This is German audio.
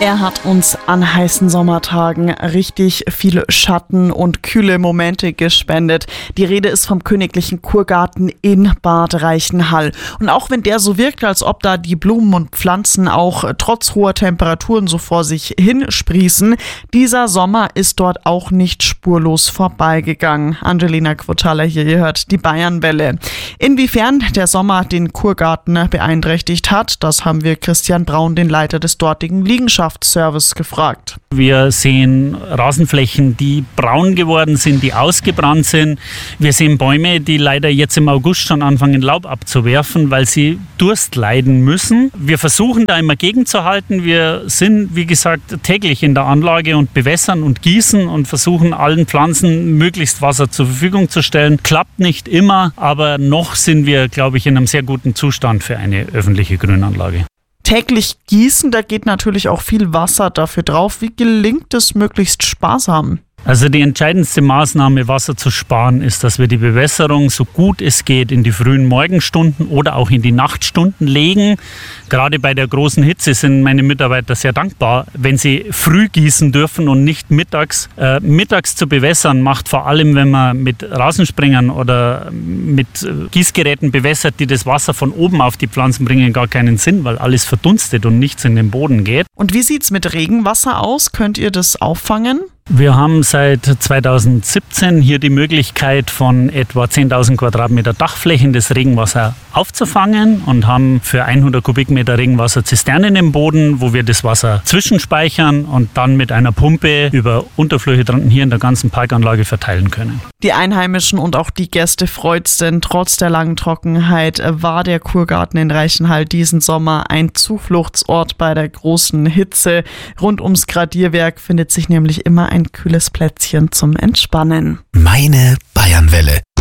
Er hat uns an heißen Sommertagen richtig viele Schatten und kühle Momente gespendet. Die Rede ist vom Königlichen Kurgarten in Bad Reichenhall. Und auch wenn der so wirkt, als ob da die Blumen und Pflanzen auch trotz hoher Temperaturen so vor sich hinsprießen, dieser Sommer ist dort auch nicht spurlos vorbeigegangen. Angelina Quotala hier, ihr hört die Bayernwelle. Inwiefern der Sommer den Kurgarten beeinträchtigt hat, das haben wir Christian Braun, den Leiter des dortigen Liegenschaftsservice, gefragt. Wir sehen Rasenflächen, die braun geworden sind, die ausgebrannt sind. Wir sehen Bäume, die leider jetzt im August schon anfangen, Laub abzuwerfen, weil sie Durst leiden müssen. Wir versuchen da immer gegenzuhalten. Wir sind, wie gesagt, täglich in der Anlage und bewässern und gießen und versuchen allen Pflanzen möglichst Wasser zur Verfügung zu stellen. Klappt nicht immer, aber noch sind wir, glaube ich, in einem sehr guten Zustand für eine öffentliche Grünanlage. Täglich gießen, da geht natürlich auch viel Wasser dafür drauf. Wie gelingt es möglichst sparsam? Also die entscheidendste Maßnahme, Wasser zu sparen, ist, dass wir die Bewässerung so gut es geht in die frühen Morgenstunden oder auch in die Nachtstunden legen. Gerade bei der großen Hitze sind meine Mitarbeiter sehr dankbar, wenn sie früh gießen dürfen und nicht mittags. Mittags zu bewässern macht vor allem, wenn man mit Rasensprengern oder mit Gießgeräten bewässert, die das Wasser von oben auf die Pflanzen bringen, gar keinen Sinn, weil alles verdunstet und nichts in den Boden geht. Und wie sieht's mit Regenwasser aus? Könnt ihr das auffangen? Wir haben seit 2017 hier die Möglichkeit, von etwa 10.000 Quadratmeter Dachflächen das Regenwasser aufzufangen und haben für 100 Kubikmeter Regenwasser Zisternen im Boden, wo wir das Wasser zwischenspeichern und dann mit einer Pumpe über Unterflurhydranten hier in der ganzen Parkanlage verteilen können. Die Einheimischen und auch die Gäste freut's, denn trotz der langen Trockenheit war der Kurgarten in Reichenhall diesen Sommer ein Zufluchtsort bei der großen Hitze. Rund ums Gradierwerk findet sich nämlich immer ein kühles Plätzchen zum Entspannen. Meine Bayernwelle.